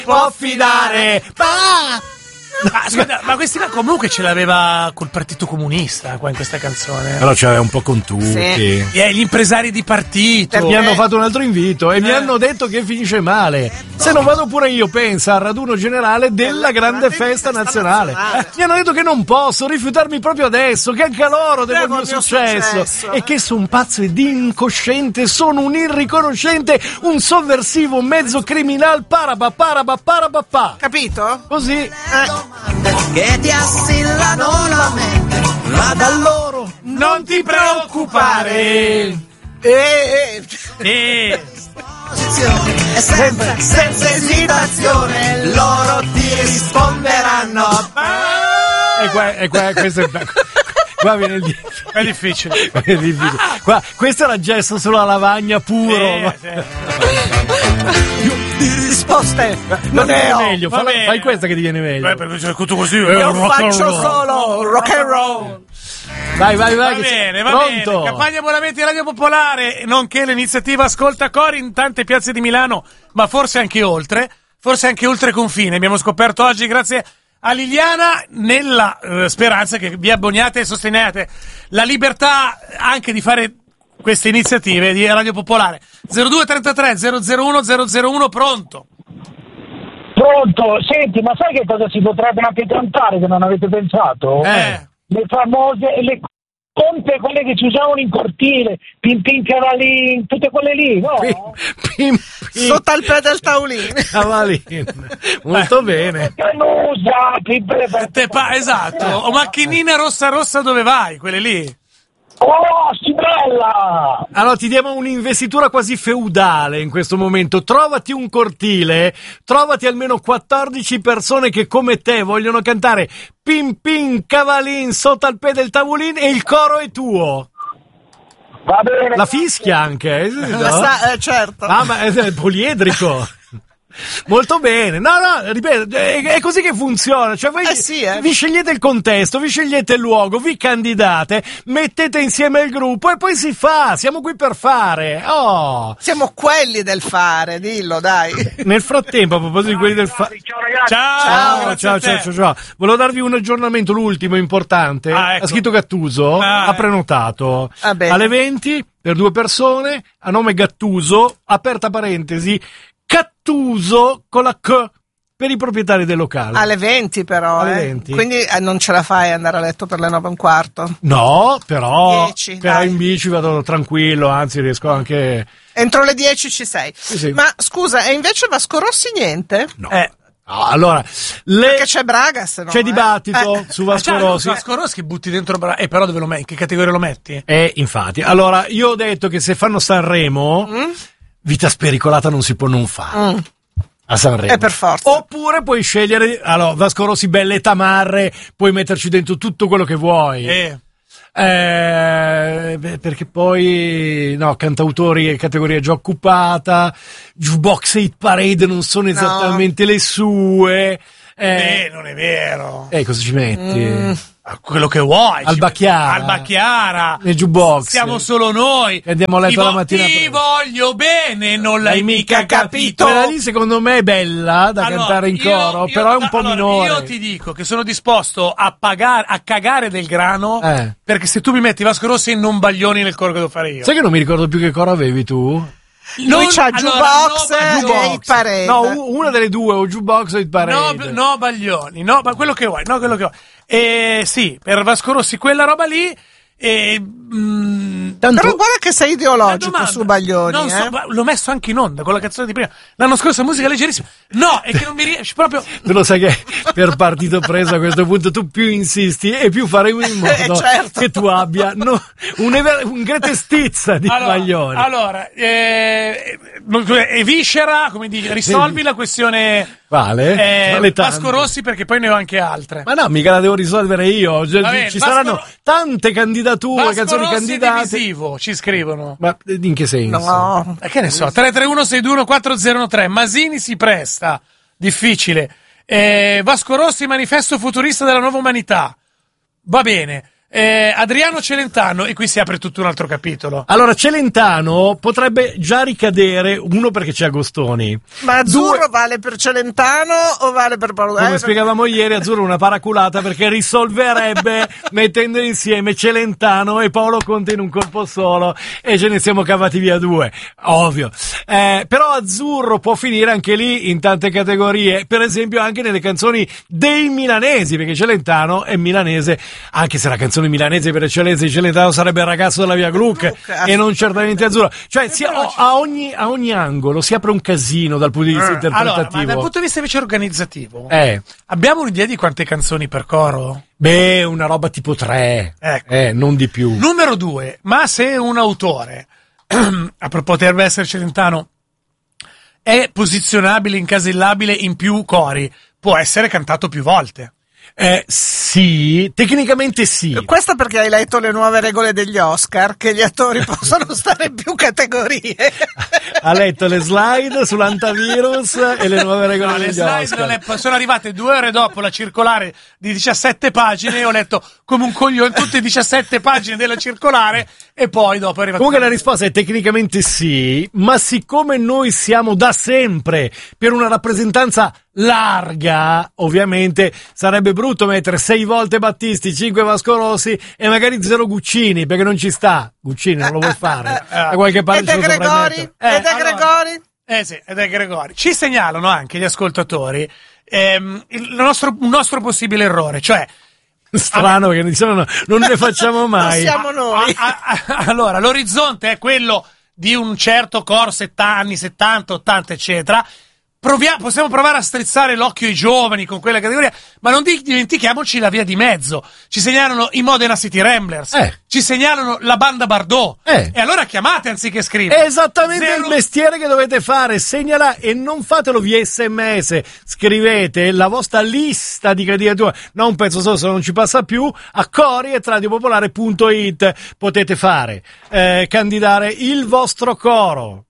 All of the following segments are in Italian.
può fidare. Ma questi comunque ce l'aveva col Partito Comunista qua in questa canzone. Però ce l'aveva un po' con tutti. Sì. Gli impresari di partito. Mi hanno fatto un altro invito e mi hanno detto che finisce male. Se non vado pure io, pensa, al raduno generale della grande festa nazionale. Mi hanno detto che non posso rifiutarmi proprio adesso, che anche a loro devo il mio successo. E che sono un pazzo ed incosciente, sono un irriconoscente, un sovversivo, un mezzo criminal, parabappa. Capito? Così. Che ti assillano la mente, ma da loro non ti preoccupare. E sempre senza esitazione loro ti risponderanno. Questo è qua viene il è difficile. Qua, questo era gesto sulla lavagna puro. Di risposte non è meglio. Fai questa che ti viene meglio. Perché c'è tutto così. Io faccio solo rock and roll. Vai. Va bene. Campagna abbonamenti Radio Popolare, nonché l'iniziativa Ascolta Cori in tante piazze di Milano, ma forse anche oltre confine. Abbiamo scoperto oggi, grazie a Liliana, nella speranza che vi abboniate e sosteniate la libertà anche di fare queste iniziative di Radio Popolare. 0233 001 001, pronto? Senti, ma sai che cosa si potrebbe anche cantare che non avete pensato? Le famose, le conte, quelle che ci usavano in cortile, Pin Cavalin, tutte quelle lì, no? Pim. Sotto al piede del tavolino. Cavalin. Molto bene. Esatto. O macchinina rossa dove vai? Quelle lì. Oh, si bella! Allora ti diamo un'investitura quasi feudale in questo momento. Trovati un cortile, trovati almeno 14 persone che come te vogliono cantare Pin Cavalin sotto al piede del tavolino e il coro è tuo. Va bene. La fischia anche, no? Certo. Ah, ma è poliedrico. Molto bene, no, ripeto, è così che funziona, cioè voi vi scegliete il contesto, vi scegliete il luogo, vi candidate, mettete insieme il gruppo e poi si fa, siamo qui per fare, siamo quelli del fare, dillo dai. Nel frattempo, a proposito di quelli del fare, ciao, volevo darvi un aggiornamento, l'ultimo importante, ecco. Ha scritto Gattuso, ha prenotato alle 20 per 2 persone, a nome Gattuso, aperta parentesi, Cattuso con la K per i proprietari del locale. Alle 20 però, alle 20. Quindi non ce la fai andare a letto per le 9:15? No, però 10, in bici vado tranquillo, anzi riesco anche... Entro le 10 ci sei. Sì. Ma scusa, e invece Vasco Rossi niente? No. Allora, perché c'è Bragas, no? C'è dibattito su Vasco Rossi. Vasco Rossi che butti dentro però dove lo metti? In che categoria lo metti? Infatti, allora io ho detto che se fanno Sanremo... Vita spericolata non si può non fare a Sanremo. Per forza. Oppure puoi scegliere, allora, Vasco Rossi, belle tamarre, puoi metterci dentro tutto quello che vuoi. Perché poi, cantautori categoria già occupata, Jukebox Hit Parade non sono esattamente le sue. Non è vero. Cosa ci metti? Quello che vuoi. Alba Chiara. Nel jukebox. Siamo solo noi. Che andiamo a letto la mattina. Ti voglio bene, non l'hai mica capito. Quella lì secondo me è bella da cantare in coro, però è un po' minore. Io ti dico che sono disposto a cagare del grano, perché se tu mi metti Vasco Rossi non Baglioni nel coro che devo fare io. Sai che non mi ricordo più che coro avevi tu? Lui c'ha Jukebox e Hit Parade. No, una delle due, o Jukebox o Hit Parade. No, Baglioni, ma quello che vuoi, sì, per Vasco Rossi quella roba lì. Però guarda che sei ideologico su Baglioni. L'ho messo anche in onda con la canzone di prima. L'anno scorso musica leggerissima. No, è che non mi riesci proprio. Tu lo sai che per partito preso a questo punto tu più insisti e più faremo in modo che tu abbia un greatest di Baglioni. Allora, viscera, come dici, risolvi la questione. Vale Vasco Rossi, perché poi ne ho anche altre. Ma no, mica la devo risolvere io. Ci saranno tante candidature, canzoni candidate. Divisivo, ci scrivono. Ma in che senso? No. Che ne so, 331-621-4013. Masini si presta. Difficile. Vasco Rossi, manifesto futurista della nuova umanità. Va bene. Adriano Celentano, e qui si apre tutto un altro capitolo. Allora, Celentano potrebbe già ricadere, uno perché c'è Agostoni. Ma Azzurro vale per Celentano o vale per Paolo? Come spiegavamo ieri, Azzurro è una paraculata perché risolverebbe mettendo insieme Celentano e Paolo Conte in un colpo solo e ce ne siamo cavati via 2, ovvio. Però Azzurro può finire anche lì in tante categorie, per esempio anche nelle canzoni dei milanesi, perché Celentano è milanese, anche se la canzone milanese per eccellenza di Celentano sarebbe il ragazzo della via Gluck e non certamente Azzurro. Cioè a ogni angolo si apre un casino dal punto di vista interpretativo. Allora, ma dal punto di vista invece organizzativo, abbiamo un'idea di quante canzoni per coro? Beh, una roba tipo 3, ecco. Non di più. Numero 2, ma se un autore potrebbe essere Celentano è posizionabile, incasellabile in più cori, può essere cantato più volte. Sì, tecnicamente sì. Questo perché hai letto le nuove regole degli Oscar, che gli attori possono stare in più categorie. Ha letto le slide sull'antivirus e le nuove regole degli Oscar. Sono arrivate 2 ore dopo la circolare di 17 pagine e ho letto come un coglione tutte le 17 pagine della circolare e poi dopo è arrivato. Comunque la risposta è tecnicamente sì, ma siccome noi siamo da sempre per una rappresentanza larga, ovviamente sarebbe brutto mettere 6 volte Battisti, 5 Vasco Rossi e magari 0 Guccini, perché non ci sta. Guccini non lo vuoi fare da qualche parte. Ed è Gregori? Gregori? Sì, ed è Gregori. Ci segnalano anche gli ascoltatori un nostro possibile errore, cioè strano che diciamo non ne facciamo mai. Non siamo noi. Allora, l'orizzonte è quello di un certo coro, anni 70, 80, eccetera. Possiamo provare a strizzare l'occhio ai giovani con quella categoria, ma non dimentichiamoci la via di mezzo. Ci segnalano i Modena City Ramblers, ci segnalano la banda Bardot, e allora chiamate anziché scrivere. È esattamente il mestiere che dovete fare, segnala e non fatelo via SMS, scrivete la vostra lista di candidature, non un pezzo solo se non ci passa più, a cori@radiopopolare.it potete fare, candidare il vostro coro,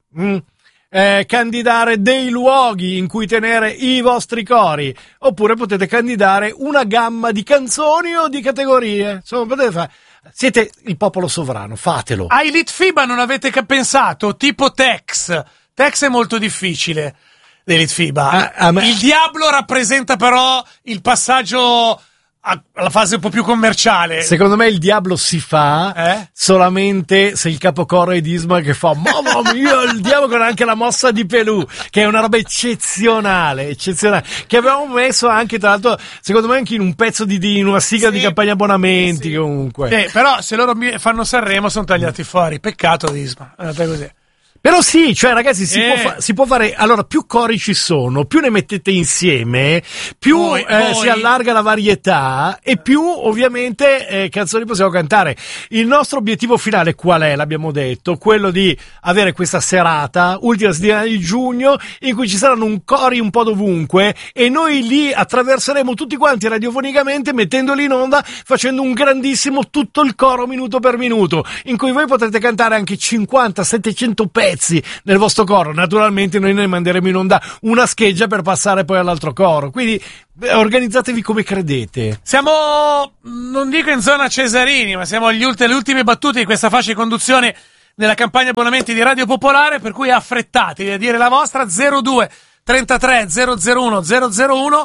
candidare dei luoghi in cui tenere i vostri cori, oppure potete candidare una gamma di canzoni o di categorie. Insomma, potete fare. Siete il popolo sovrano, fatelo. A Elite FIBA non avete pensato? Tipo Tex è molto difficile. L'Elite FIBA. Il Diablo rappresenta però il passaggio alla fase un po' più commerciale. Secondo me il Diablo si fa solamente se il capocoro è Disma, che fa mamma mia il Diablo, con anche la mossa di Pelù, che è una roba eccezionale, che avevamo messo anche, tra l'altro, secondo me anche in un pezzo in una sigla di campagna abbonamenti, comunque. Però se loro fanno Sanremo sono tagliati fuori, peccato Disma, è andata così. Però sì, cioè ragazzi si può fare, allora più cori ci sono, più ne mettete insieme, più si allarga la varietà e più ovviamente canzoni possiamo cantare. Il nostro obiettivo finale qual è? L'abbiamo detto, quello di avere questa serata, ultima settimana di giugno, in cui ci saranno un cori un po' dovunque e noi li attraverseremo tutti quanti radiofonicamente mettendoli in onda, facendo un grandissimo tutto il coro minuto per minuto, in cui voi potrete cantare anche 50-700 pezzi nel vostro coro. Naturalmente noi ne manderemo in onda una scheggia per passare poi all'altro coro, quindi organizzatevi come credete. Siamo, non dico in zona Cesarini, ma siamo alle ultime battute di questa fascia di conduzione nella campagna abbonamenti di Radio Popolare, per cui affrettatevi a dire la vostra. 02 33 001 001.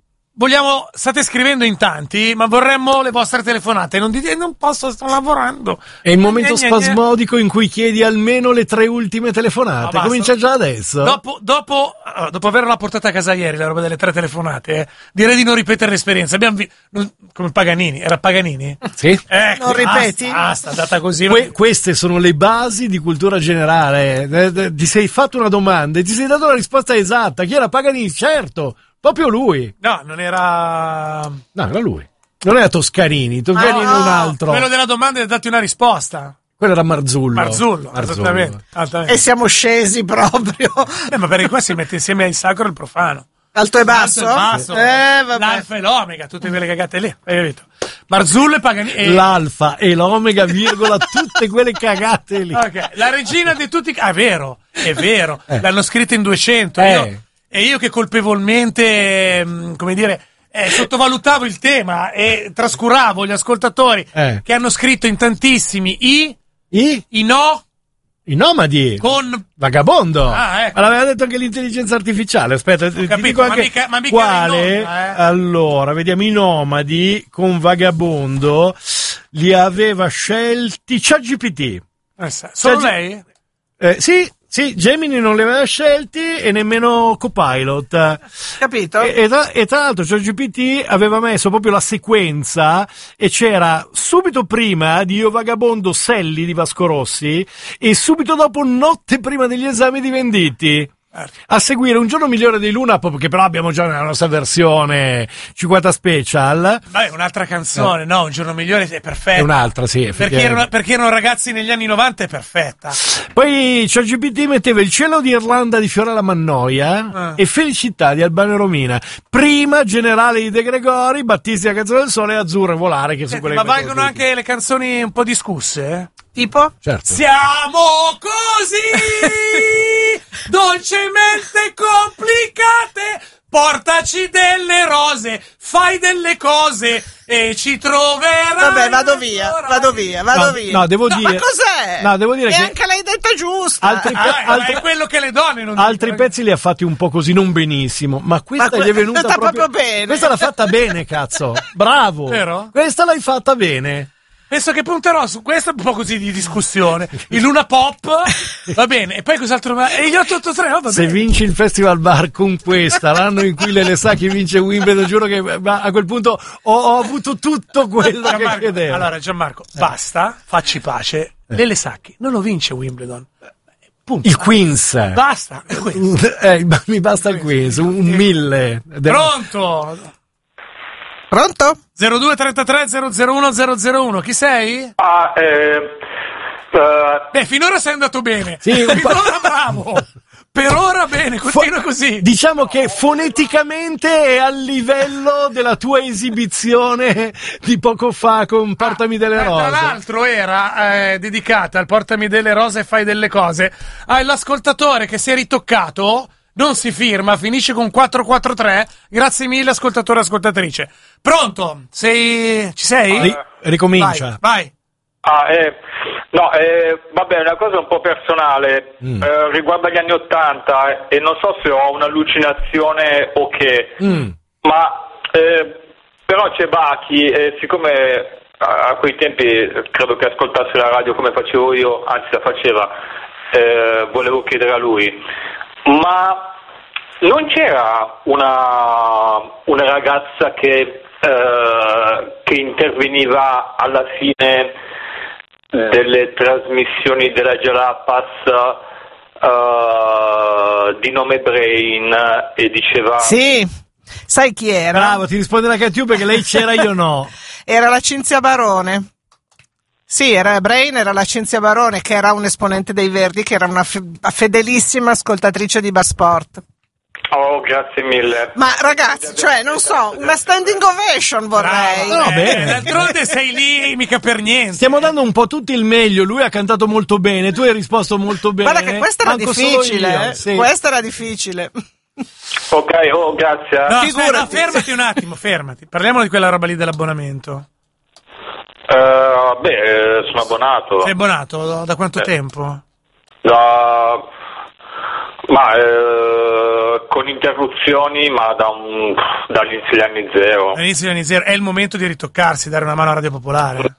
State scrivendo in tanti, ma vorremmo le vostre telefonate. Non dite non posso, sto lavorando. È il momento spasmodico in cui chiedi almeno le 3 ultime telefonate. Comincia già adesso. Dopo averla portata a casa ieri, la roba delle 3 telefonate, direi di non ripetere l'esperienza. Come Paganini, era Paganini? Sì. Non ripeti? Basta, andata così. Queste sono le basi di cultura generale. Ti sei fatto una domanda e ti sei dato la risposta esatta. Chi era Paganini? Certo. Proprio lui. No, non era... No, era lui. Non era Toscanini. Toscanini è un altro. Quello della domanda è dati una risposta. Quello era Marzullo. Esattamente. E siamo scesi proprio. Ma perché qua si mette insieme il sacro e il profano. Alto e basso? L'alfa e l'omega, tutte quelle cagate lì. Hai capito? Marzullo e Paganini. L'alfa e l'omega, virgola, tutte quelle cagate lì. Ok, la regina di tutti... è vero. L'hanno scritta in 200. E io che colpevolmente, come dire, sottovalutavo il tema e trascuravo gli ascoltatori che hanno scritto in tantissimi i nomadi con Vagabondo. Ecco. Ma l'aveva detto anche l'intelligenza artificiale. Aspetta, ti dico anche ma mica quale. Allora, vediamo, i nomadi con Vagabondo li aveva scelti ChatGPT. Solo lei? Sì, Gemini non li aveva scelti e nemmeno Copilot. Capito? E tra l'altro ChatGPT aveva messo proprio la sequenza e c'era subito prima di Io Vagabondo Selli di Vasco Rossi e subito dopo Notte prima degli esami di Venditti. A seguire Un giorno migliore di Luna Pop, che però abbiamo già nella nostra versione 50 special. Beh, un'altra canzone, no? Un giorno migliore è perfetta. È un'altra, sì. Perché erano ragazzi negli anni 90, è perfetta. Poi ChatGPT metteva Il cielo di Irlanda di Fiorella Mannoia e Felicità di Albano e Romina. Prima Generale di De Gregori, Battisti a Canzone del Sole e Azzurro e Volare, che sono quelle. Ma valgono anche le canzoni un po' discusse? Tipo? Certo. Siamo così dolcemente complicate. Portaci delle rose, fai delle cose e ci troverai. Vabbè, vado via. No, devo dire. Ma cos'è? No, devo dire e che anche l'hai detta giusta. È quello che le donne non altri dicono. pezzi li ha fatti un po' così, non benissimo, ma questa gli è venuta proprio bene. Questa l'ha fatta bene, cazzo. Bravo. Vero? Questa l'hai fatta bene. Penso che punterò su questo un po' così di discussione. Il Luna Pop, va bene. E poi cos'altro? E gli 883, va bene. Se vinci il Festival Bar con questa, l'anno in cui Lele Sacchi vince Wimbledon, giuro che a quel punto ho avuto tutto quello che chiedevo. Allora, Gianmarco, basta, facci pace. Lele Sacchi non lo vince Wimbledon. Punto. Il Queens. Basta. Mi basta il Queens, un 1000. Pronto? 0233 001 001, chi sei? Finora sei andato bene. Sì, finora bravo. Per ora bene, continua così. Diciamo che foneticamente è al livello della tua esibizione di poco fa con Portami delle rose. Tra l'altro era dedicata al Portami delle rose e fai delle cose. L'ascoltatore che si è ritoccato, non si firma, finisce con 443. Grazie mille, ascoltatore e ascoltatrice. Pronto? Ci sei? Ricomincia. Vai. Vabbè, una cosa un po' personale, riguarda gli anni '80 e non so se ho un'allucinazione o che, ma però c'è Bachi e siccome a quei tempi credo che ascoltasse la radio come facevo io, anzi la faceva, volevo chiedere a lui, ma non c'era una ragazza che interveniva alla fine delle trasmissioni della Jalapas di nome Brain e diceva... Sì, sai chi era? Bravo, ti risponde la Catiu perché lei c'era, io no. Era la Cinzia Barone. Sì, era Brain, era la Cinzia Barone, che era un esponente dei Verdi, che era una fedelissima ascoltatrice di Basport. Oh, grazie mille. Ma ragazzi, cioè, non so, una standing ovation vorrei. No, bene. D'altronde sei lì mica per niente. Stiamo dando un po' tutti il meglio. Lui ha cantato molto bene, tu hai risposto molto bene. Guarda che questa era difficile, sì. Questa era difficile. Ok, grazie. No, aspetta, fermati un attimo, fermati. Parliamo di quella roba lì dell'abbonamento. Sono abbonato. Sei abbonato? Da quanto tempo? Con interruzioni, ma dall'inizio degli anni zero. All'inizio degli anni zero. È il momento di ritoccarsi, dare una mano a Radio Popolare.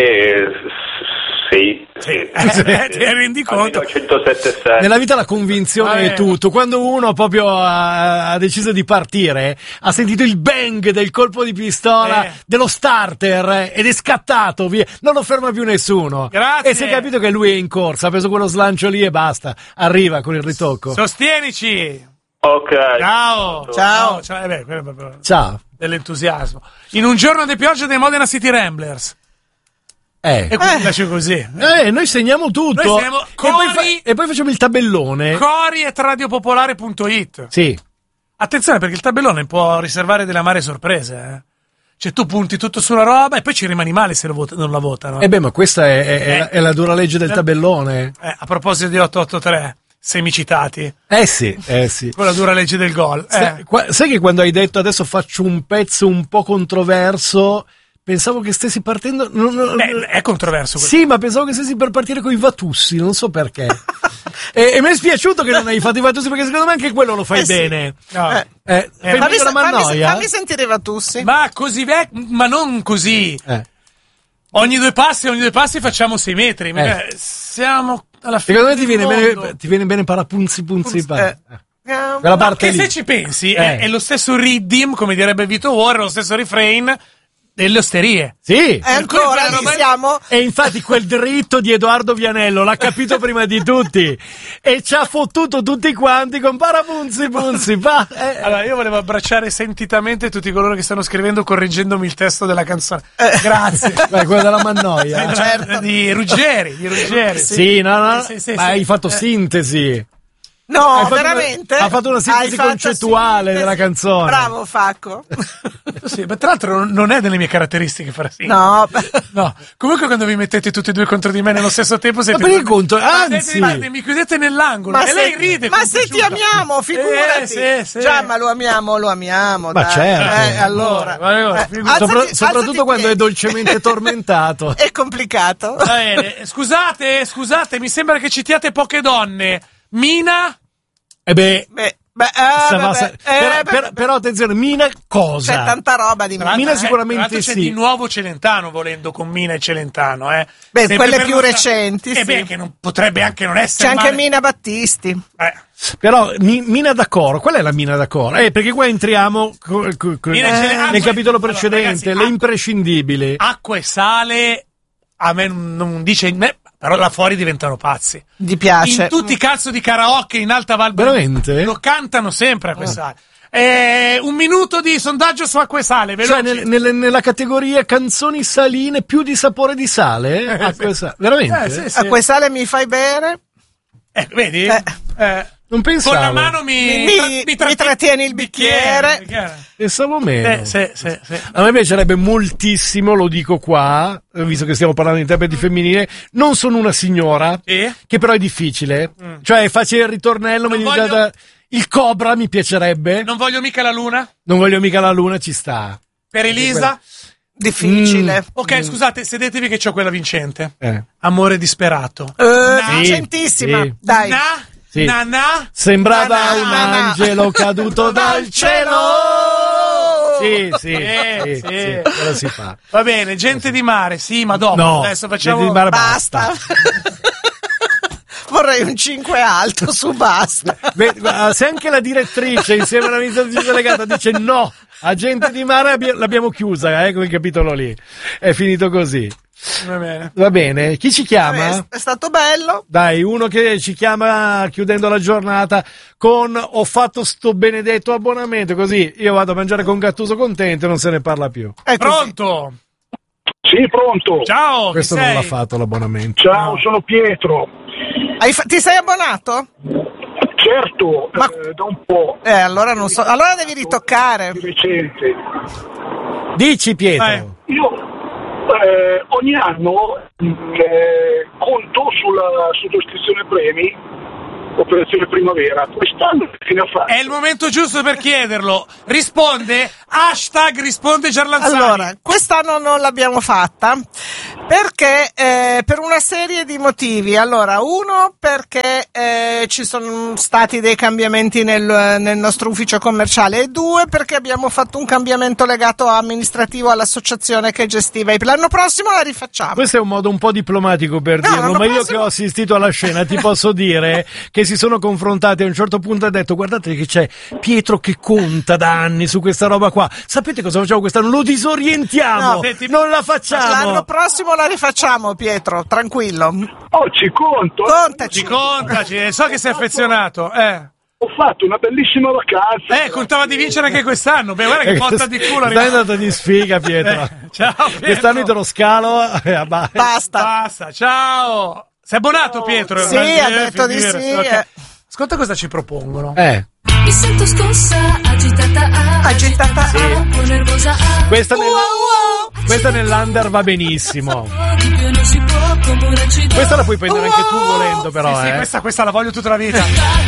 Sì. Ti rendi conto? 107.7. Nella vita la convinzione è tutto. Quando uno proprio ha deciso di partire, ha sentito il bang del colpo di pistola dello starter ed è scattato via. Non lo ferma più nessuno. Grazie. E si è capito che lui è in corsa, ha preso quello slancio lì e basta. Arriva con il ritocco. Sostienici. Ok. Ciao. Ciao. Dell'entusiasmo. In un giorno di pioggia dei Modena City Ramblers. E quindi faccio così. Noi segniamo tutto. E poi facciamo il tabellone. Cori@radiopopolare.it. Sì. Attenzione, perché il tabellone può riservare delle amare sorprese. Cioè tu punti tutto sulla roba e poi ci rimani male se non la votano. Ma questa è la dura legge del tabellone. A proposito di 883. semicitati. Sì. Con la dura legge del gol. Sai che quando hai detto adesso faccio un pezzo un po' controverso, pensavo che stessi partendo... è controverso questo. Sì, ma pensavo che stessi per partire con i Vatussi, non so perché. e mi è spiaciuto che non hai fatto i Vatussi, perché secondo me anche quello lo fai bene. Fammi sentire i Vatussi. Ma così ma non così. Ogni due passi facciamo 6 metri. Siamo alla fine. Secondo me ti viene bene parapunzi punzi. Quella parte lì. Se ci pensi, è lo stesso riddim, come direbbe Vito Warre, lo stesso refrain delle osterie. Sì. E ancora lì siamo. E infatti quel dritto di Edoardo Vianello l'ha capito prima di tutti e ci ha fottuto tutti quanti con parapunzi. Allora io volevo abbracciare sentitamente tutti coloro che stanno scrivendo correggendomi il testo della canzone. Grazie. Quella della Mannoia. Certo. Di Ruggeri. Sì, no. Sì, hai fatto sintesi. No, veramente? Ha fatto una sintesi concettuale della canzone. Bravo, Facco. Sì, ma tra l'altro non è delle mie caratteristiche fare sintesi. No. Comunque quando vi mettete tutti e due contro di me nello stesso tempo siete... Ma perché conto? Anzi... mi chiudete nell'angolo e lei ride. Ma se ti amiamo, figurati. Sì. Già, ma lo amiamo. Ma dai. certo. Allora. Soprattutto quando è dolcemente tormentato. È complicato. Va bene. Scusate, mi sembra che citiate poche donne. Mina? Però attenzione, Mina cosa? C'è tanta roba di Mina. Mina sicuramente c'è sì. di nuovo Celentano, volendo, con Mina e Celentano, quelle più recenti, sì. Che non potrebbe anche non essere. C'è anche Mina Battisti. Però Mina d'Acoro, qual è la Mina d'Acoro? Perché qua entriamo nel capitolo precedente, ragazzi, le imprescindibili. Acqua e sale, a me non dice... Però là fuori diventano pazzi. Ti piace? In tutti i cazzo di karaoke in Alta Val veramente? Lo cantano sempre Acqua e Sale. 1 minuto di sondaggio su Acqua e Sale, veloce. Cioè nella categoria canzoni saline più di sapore di sale? Acqua e Sale. Veramente? Sì. Acqua e Sale mi fai bere? Vedi? Non pensavo. Con la mano mi trattieni il bicchiere. Pensavo meno. Sì. A me piacerebbe moltissimo, lo dico qua, visto che stiamo parlando di interpreti femminili, non sono una signora, che però è difficile. Cioè è facile il ritornello, il Cobra mi piacerebbe. Non voglio mica la luna, ci sta. Per Elisa? Difficile. Ok, scusate, sedetevi che c'ho quella vincente. Amore disperato. Centissima. Sì. Dai. Sì. Nana? Sembrava un angelo caduto dal cielo. Sì, quello si fa. Va bene, Gente di mare, sì, ma dopo. No, adesso facciamo... Gente di mare basta. Vorrei un 5 alto su basta. Se anche la direttrice insieme all'amministrazione delegata dice no a Gente di mare, l'abbiamo chiusa, quel capitolo lì. È finito così. Va bene. Chi ci chiama? È stato bello. Dai, uno che ci chiama chiudendo la giornata con ho fatto sto benedetto abbonamento, così io vado a mangiare con Gattuso contento e non se ne parla più. Pronto? Sì, pronto. Ciao. Questo non l'ha fatto l'abbonamento. Ciao, sono Pietro. Ti sei abbonato? Certo, da un po'. Allora non so. Allora devi ritoccare. Di recente. Dici, Pietro. Io ogni anno conto sulla sottoscrizione premi, operazione primavera. Quest'anno che fine ha fatto? È il momento giusto per chiederlo. Risponde Giarlanzani. Allora, quest'anno non l'abbiamo fatta perché per una serie di motivi. Allora, uno perché ci sono stati dei cambiamenti nel nostro ufficio commerciale, e 2 perché abbiamo fatto un cambiamento legato amministrativo all'associazione che gestiva. L'anno prossimo la rifacciamo. Questo è un modo un po' diplomatico per dirlo, ma io che ho assistito alla scena ti posso dire che si sono confrontati. A un certo punto ha detto: guardate che c'è Pietro che conta da anni su questa roba qua, sapete cosa facciamo quest'anno? Lo disorientiamo, non la facciamo. L'anno prossimo la rifacciamo, Pietro, tranquillo. Ci conto. Contaci, so che sei affezionato. Ho fatto una bellissima vacanza. Contava di vincere anche quest'anno. Beh, guarda che botta di culo. Stai andando di sfiga, Pietro. Ciao, Pietro. Quest'anno te lo scalo. Basta, ciao. Sei abbonato, Pietro? Sì, ha detto di sì. Okay. Ascolta cosa ci propongono. Mi sento scossa, agitata, sì. un po' nervosa. Questa Questa nell'under va benissimo. Questa la puoi prendere anche tu volendo, però. Sì, questa la voglio tutta la vita.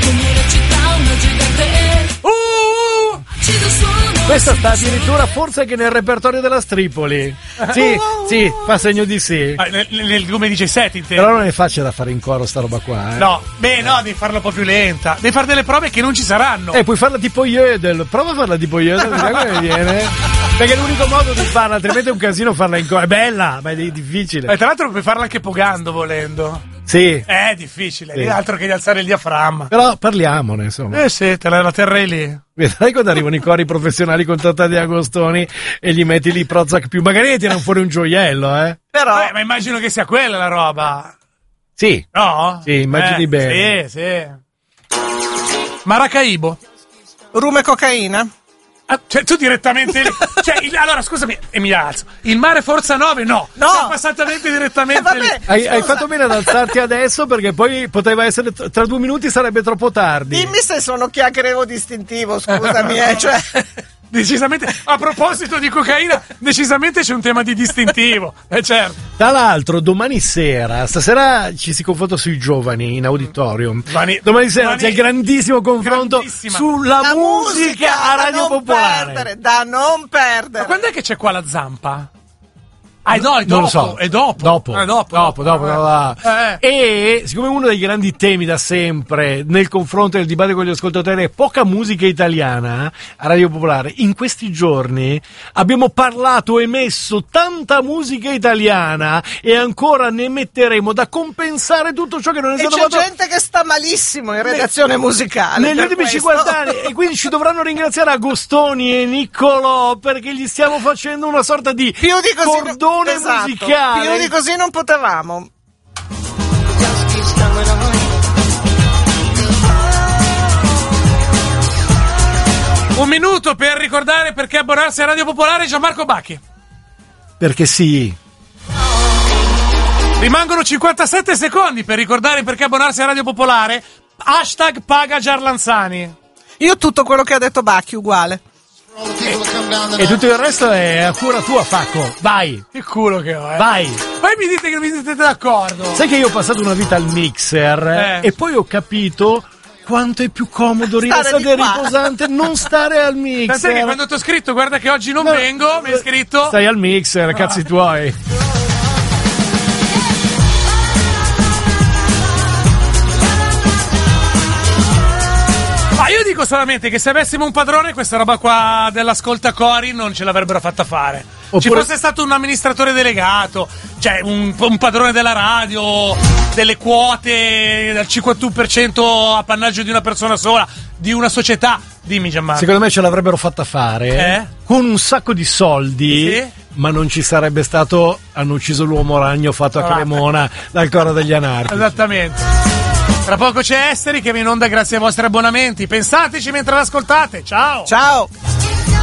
Questa sta addirittura forse anche nel repertorio della Stripoli. Sì, fa segno di sì. Come dice Set, intendo. Però non è facile da fare in coro sta roba qua, No, devi farla un po' più lenta. Devi fare delle prove che non ci saranno. Puoi farla tipo Jodel. Prova a farla tipo Jodel, vediamo come viene. Perché è l'unico modo di farla, altrimenti è un casino farla in coro. È bella, ma è difficile. Tra l'altro puoi farla anche pogando, volendo. Sì. È difficile, sì. Altro che di alzare il diaframma. Però parliamone, insomma. Sì, te la terrei lì. Vedrai quando arrivano i cori professionali contrattati da Agostoni e gli metti lì Prozac più. Magari tirano fuori un gioiello, Però. Ma immagino che sia quella la roba. Sì. No? Sì, immagini bene. Sì. Maracaibo. Rum e cocaina. Cioè, tu direttamente lì. Allora, scusami, e mi alzo. Il mare Forza 9, no. Passatamente direttamente lì. Hai fatto bene ad alzarti adesso, perché poi poteva essere tra 2 minuti, sarebbe troppo tardi. Dimmi se sono chiacchierevo distintivo, scusami, cioè. Decisamente, a proposito di cocaina, decisamente c'è un tema di distintivo, certo. Tra l'altro, domani sera, stasera ci si confronta sui giovani in auditorium. Domani sera c'è il grandissimo confronto sulla musica a Radio Popolare. Da non perdere. Ma quando è che c'è qua la Zampa? È dopo. Non lo so. È dopo. Dopo. E siccome uno dei grandi temi da sempre nel confronto e nel dibattito con gli ascoltatori è poca musica italiana a Radio Popolare, in questi giorni abbiamo parlato e messo tanta musica italiana e ancora ne metteremo da compensare tutto ciò che non è stato fatto. E c'è gente che sta malissimo in redazione musicale negli ultimi 50 anni, e quindi ci dovranno ringraziare Agostoni e Niccolò, perché gli stiamo facendo una sorta di cordone musicale. Più di così non potevamo. Un minuto per ricordare perché abbonarsi a Radio Popolare. Gianmarco Bacchi. Perché sì. Rimangono 57 secondi per ricordare perché abbonarsi a Radio Popolare. #paga Giarlanzani. Io tutto quello che ha detto Bacchi uguale. E tutto il resto è a cura tua, Facco. Vai. Che culo che ho, Vai. Poi mi dite che non vi siete d'accordo. Sai che io ho passato una vita al mixer e poi ho capito quanto è più comodo, rilassante e riposante non stare al mixer. Sai che quando ti ho scritto guarda che oggi non vengo, mi hai scritto stai al mixer, cazzi tuoi. Io dico solamente che se avessimo un padrone questa roba qua dell'ascoltacori non ce l'avrebbero fatta fare. Oppure... Ci fosse stato un amministratore delegato, cioè un padrone della radio, delle quote del 51% appannaggio di una persona sola, di una società. Dimmi Gianmarco. Secondo me ce l'avrebbero fatta fare con un sacco di soldi, sì? Ma non ci sarebbe stato Hanno ucciso l'uomo ragno fatto a Cremona dal coro degli anarchici. Esattamente. Tra poco c'è Esteri che viene in onda grazie ai vostri abbonamenti. Pensateci mentre l'ascoltate. Ciao. Ciao.